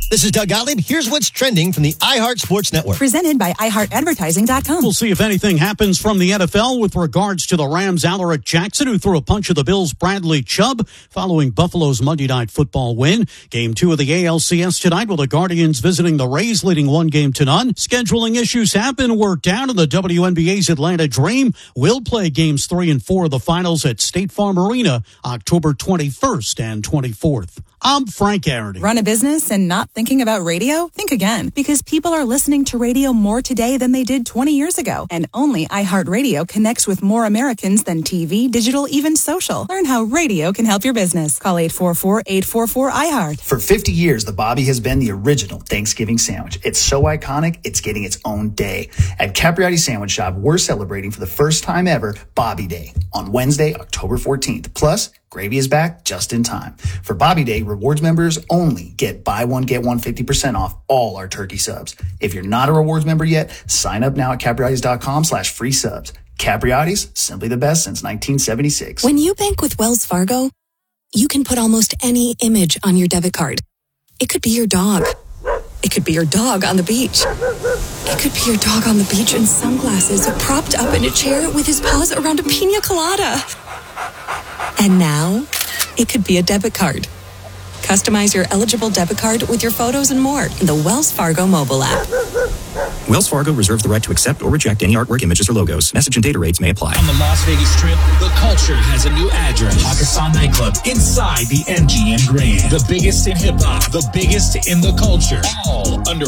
This is Doug Gottlieb. Here's what's trending from the iHeart Sports Network. Presented by iHeartAdvertising.com. We'll see if anything happens from the NFL with regards to the Rams' Alaric Jackson, who threw a punch of the Bills' Bradley Chubb following Buffalo's Monday Night Football win. Game 2 of the ALCS tonight with the Guardians visiting the Rays, leading 1-0. Scheduling issues have been worked out, and the WNBA's Atlanta Dream will play games 3 and 4 of the finals at State Farm Arena October 21st and 24th. I'm Frank Arity. Run a business and not thinking about radio? Think again, because people are listening to radio more today than they did 20 years ago. And only iHeartRadio connects with more Americans than TV, digital, even social. Learn how radio can help your business. Call 844-844-iHeart. For 50 years, the Bobby has been the original Thanksgiving sandwich. It's so iconic, it's getting its own day. At Capriati Sandwich Shop, we're celebrating for the first time ever Bobby Day on Wednesday, October 14th. Plus, gravy is back just in time. For Bobby Day, rewards members only get buy one, get one 50% off all our turkey subs. If you're not a rewards member yet, sign up now at capriatis.com/free subs. Capriati's, simply the best since 1976. When you bank with Wells Fargo, you can put almost any image on your debit card. It could be your dog. It could be your dog on the beach. It could be your dog on the beach in sunglasses, propped up in a chair with his paws around a pina colada. And now, it could be a debit card. Customize your eligible debit card with your photos and more in the Wells Fargo mobile app. Wells Fargo reserves the right to accept or reject any artwork, images, or logos. Message and data rates may apply. On the Las Vegas Strip, the Culture has a new address. Hakkasan Nightclub inside the MGM Grand. The biggest in hip-hop, the biggest in the culture. All under